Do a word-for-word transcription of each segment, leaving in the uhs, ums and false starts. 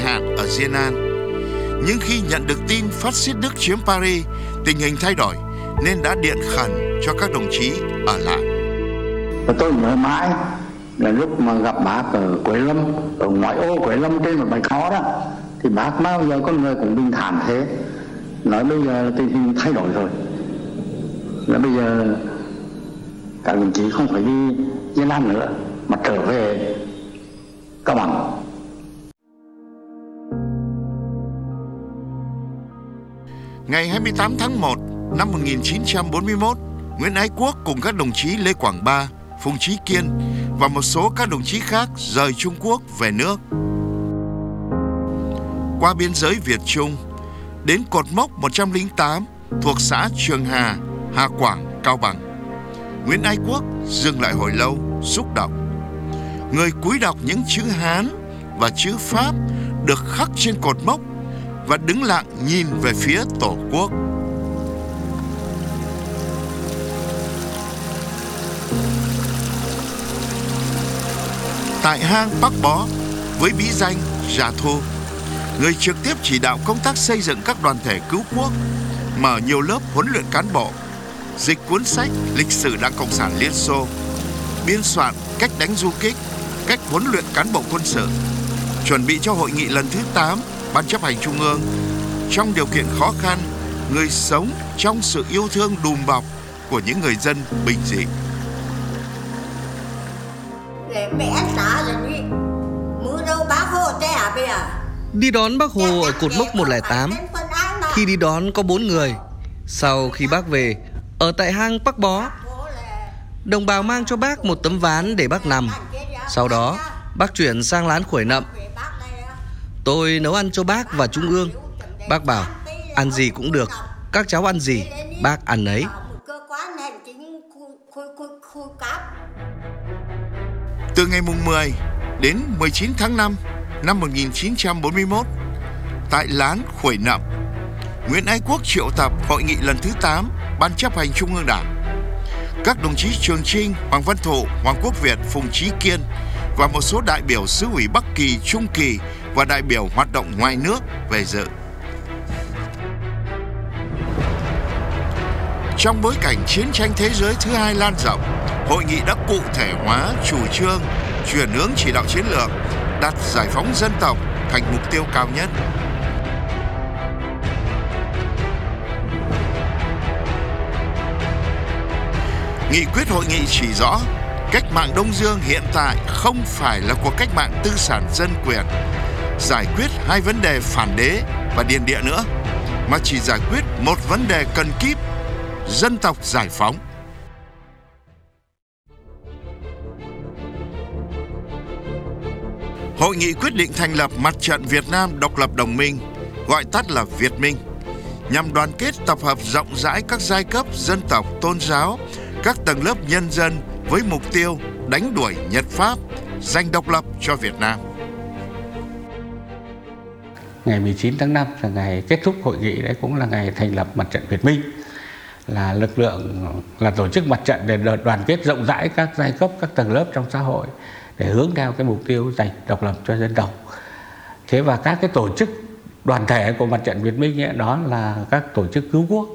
hạn ở Diên An. Nhưng khi nhận được tin phát xít Đức chiếm Paris, tình hình thay đổi nên đã điện khẩn cho các đồng chí ở lại. Và tôi nhớ mãi là lúc mà gặp bác ở Quế Lâm, ở ngoại ô Quế Lâm trên một bãi khó đó, thì bác bao giờ con người cũng bình thản thế, nói bây giờ là tình hình thay đổi rồi, là bây giờ các đồng chí không phải đi Diên An nữa mà trở về Cao Bằng. Ngày hai mươi tám tháng một năm một nghìn chín trăm bốn mươi mốt, Nguyễn Ái Quốc cùng các đồng chí Lê Quảng Ba, Phùng Trí Kiên và một số các đồng chí khác rời Trung Quốc về nước. Qua biên giới Việt Trung, đến cột mốc một trăm lẻ tám thuộc xã Trường Hà, Hà Quảng, Cao Bằng, Nguyễn Ái Quốc dừng lại hồi lâu, xúc động. Người cúi đọc những chữ Hán và chữ Pháp được khắc trên cột mốc và đứng lặng nhìn về phía Tổ quốc. Tại hang Bắc Bó với bí danh Già Thu, người trực tiếp chỉ đạo công tác xây dựng các đoàn thể cứu quốc, mở nhiều lớp huấn luyện cán bộ, dịch cuốn sách Lịch sử Đảng Cộng sản Liên Xô, biên soạn cách đánh du kích, cách huấn luyện cán bộ quân sự, chuẩn bị cho hội nghị lần thứ tám Ban chấp hành Trung ương. Trong điều kiện khó khăn, người sống trong sự yêu thương đùm bọc của những người dân bình dị. Đi đón Bác Hồ ở cột mốc một không tám. Khi đi đón có bốn người. Sau khi bác về, ở tại hang Bắc Bó, đồng bào mang cho bác một tấm ván để bác nằm. Sau đó, bác chuyển sang lán Khuổi Nậm. Tôi nấu ăn cho bác và Trung ương. Bác bảo, ăn gì cũng được, các cháu ăn gì, bác ăn ấy. Từ ngày mùng mười đến mười chín tháng năm năm một nghìn chín trăm bốn mươi mốt, tại lán Khuổi Nậm, Nguyễn Ái Quốc triệu tập hội nghị lần thứ tám Ban chấp hành Trung ương Đảng. Các đồng chí Trường Trinh, Hoàng Văn Thụ, Hoàng Quốc Việt, Phùng Trí Kiên và một số đại biểu xứ ủy Bắc Kỳ, Trung Kỳ và đại biểu hoạt động ngoài nước về dự. Trong bối cảnh chiến tranh thế giới thứ hai lan rộng, hội nghị đã cụ thể hóa chủ trương, chuyển hướng chỉ đạo chiến lược, đặt giải phóng dân tộc thành mục tiêu cao nhất. Nghị quyết hội nghị chỉ rõ, cách mạng Đông Dương hiện tại không phải là cuộc cách mạng tư sản dân quyền, giải quyết hai vấn đề phản đế và điền địa nữa, mà chỉ giải quyết một vấn đề cần kíp: dân tộc giải phóng. Hội nghị quyết định thành lập Mặt trận Việt Nam Độc lập Đồng minh, gọi tắt là Việt Minh, nhằm đoàn kết tập hợp rộng rãi các giai cấp, dân tộc, tôn giáo, các tầng lớp nhân dân với mục tiêu đánh đuổi Nhật Pháp, giành độc lập cho Việt Nam. Ngày mười chín tháng năm là ngày kết thúc hội nghị, đấy cũng là ngày thành lập Mặt trận Việt Minh, là lực lượng, là tổ chức mặt trận để đoàn kết rộng rãi các giai cấp, các tầng lớp trong xã hội để hướng theo cái mục tiêu giành độc lập cho dân tộc. Thế và các cái tổ chức đoàn thể của Mặt trận Việt Minh ấy, đó là các tổ chức cứu quốc.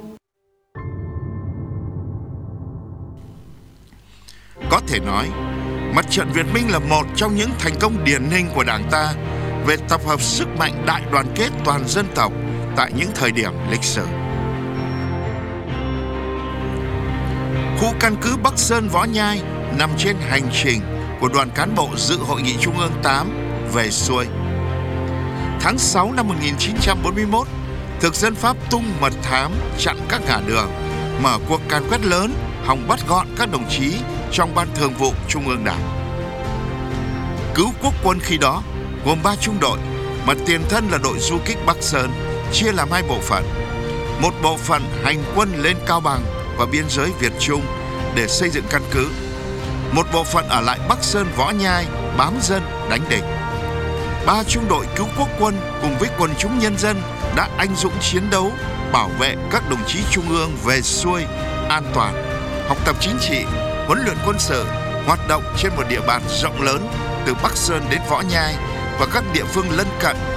Có thể nói, Mặt trận Việt Minh là một trong những thành công điển hình của Đảng ta về tập hợp sức mạnh đại đoàn kết toàn dân tộc tại những thời điểm lịch sử. Khu căn cứ Bắc Sơn Võ Nhai nằm trên hành trình của đoàn cán bộ dự Hội nghị Trung ương tám về xuôi. Tháng sáu năm một nghìn chín trăm bốn mươi mốt, thực dân Pháp tung mật thám chặn các ngả đường, mở cuộc càn quét lớn, hòng bắt gọn các đồng chí trong Ban Thường vụ Trung ương Đảng. Cứu quốc quân khi đó gồm ba trung đội, mà tiền thân là đội du kích Bắc Sơn, chia làm hai bộ phận. Một bộ phận hành quân lên Cao Bằng và biên giới Việt Trung để xây dựng căn cứ. Một bộ phận ở lại Bắc Sơn Võ Nhai bám dân đánh địch. Ba trung đội cứu quốc quân cùng với quần chúng nhân dân đã anh dũng chiến đấu, bảo vệ các đồng chí trung ương về xuôi an toàn, học tập chính trị, huấn luyện quân sự, hoạt động trên một địa bàn rộng lớn từ Bắc Sơn đến Võ Nhai và các địa phương lân cận